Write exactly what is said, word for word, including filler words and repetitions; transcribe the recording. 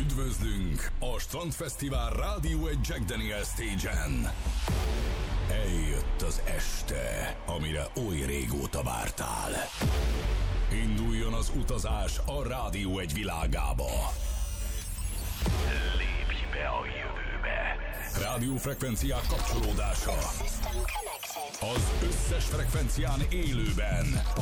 Üdvözlünk a Strandfesztivál Rádió egy Jack Daniel Stage-en. Eljött az este, amire oly régóta vártál. Induljon az utazás a Rádió egy világába. Lépj be a jövőbe. Rádiófrekvenciák kapcsolódása. Az összes frekvencián élőben.